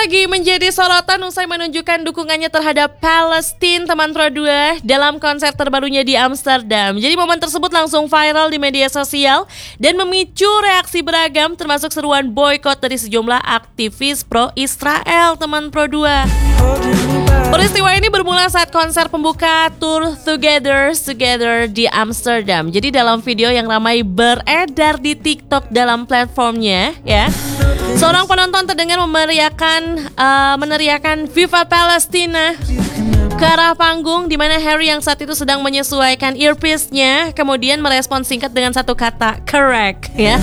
lagi menjadi sorotan usai menunjukkan dukungannya terhadap Palestina, teman Pro 2, dalam konser terbarunya di Amsterdam. Jadi momen tersebut langsung viral di media sosial dan memicu reaksi beragam, termasuk seruan boykot dari sejumlah aktivis pro Israel, teman Pro 2. Peristiwa ini bermula saat konser pembuka tour Together di Amsterdam. Jadi dalam video yang ramai beredar di TikTok dalam platformnya, ya, seorang penonton terdengar meneriakan Viva Palestina ke arah panggung, di mana Harry yang saat itu sedang menyesuaikan earpiece-nya kemudian merespon singkat dengan satu kata, correct, ya.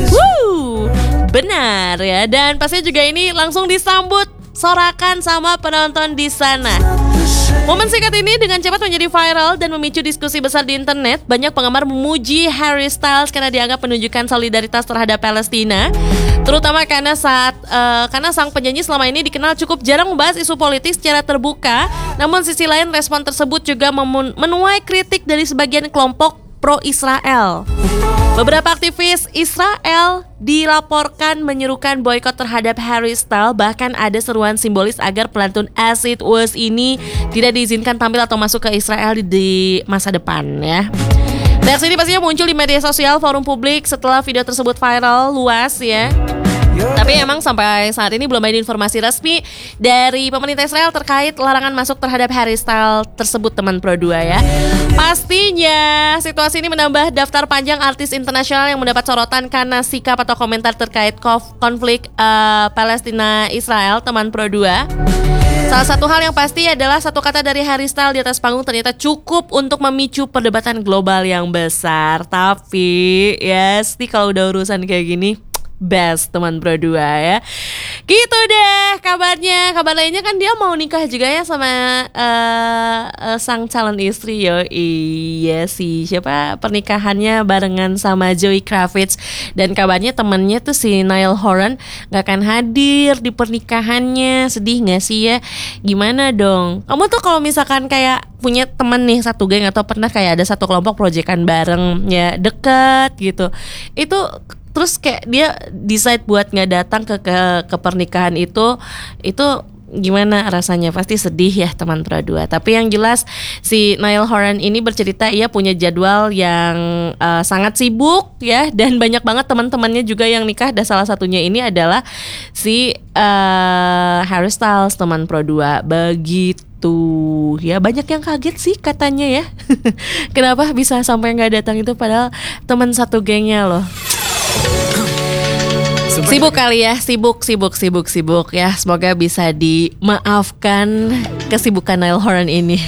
Benar, ya. Dan pastinya juga ini langsung disambut sorakan sama penonton di sana. Momen singkat ini dengan cepat menjadi viral dan memicu diskusi besar di internet. Banyak penggemar memuji Harry Styles karena dianggap menunjukkan solidaritas terhadap Palestina, terutama karena sang penyanyi selama ini dikenal cukup jarang membahas isu politik secara terbuka. Namun sisi lain, respon tersebut juga menuai kritik dari sebagian kelompok pro-Israel. Beberapa aktivis Israel dilaporkan menyerukan boykot terhadap Harry Styles. Bahkan ada seruan simbolis agar pelantun As It Was ini tidak diizinkan tampil atau masuk ke Israel di masa depan, ya. Reaksi ini pastinya muncul di media sosial, forum publik setelah video tersebut viral luas, ya. Tapi emang sampai saat ini belum ada informasi resmi dari pemerintah Israel terkait larangan masuk terhadap Harry Styles tersebut, teman Pro 2, ya. Pastinya situasi ini menambah daftar panjang artis internasional yang mendapat sorotan karena sikap atau komentar terkait konflik Palestina-Israel, teman Pro 2. Salah satu hal yang pasti adalah satu kata dari Harry Styles di atas panggung ternyata cukup untuk memicu perdebatan global yang besar. Tapi yes, kalau udah urusan kayak gini, best, teman Pro 2, ya. Gitu deh kabarnya. Kabar lainnya kan dia mau nikah juga ya sama sang calon istri, yo. Iya sih, siapa, pernikahannya barengan sama Zoe Kravitz. Dan kabarnya temannya tuh si Niall Horan gak akan hadir di pernikahannya. Sedih gak sih, ya? Gimana dong? Kamu tuh kalau misalkan kayak punya teman nih satu geng atau pernah kayak ada satu kelompok proyekan bareng, ya, deket gitu, itu terus kayak dia decide buat nggak datang ke pernikahan itu gimana rasanya? Pasti sedih ya, teman Pro 2. Tapi yang jelas si Niall Horan ini bercerita ia punya jadwal yang sangat sibuk, ya, dan banyak banget teman-temannya juga yang nikah. Dan salah satunya ini adalah si Harry Styles, teman Pro 2. Begitu, ya. Banyak yang kaget sih katanya, ya. Kenapa bisa sampai nggak datang itu padahal teman satu gengnya loh. Sibuk kali ya, sibuk ya. Semoga bisa dimaafkan kesibukan Niall Horan ini.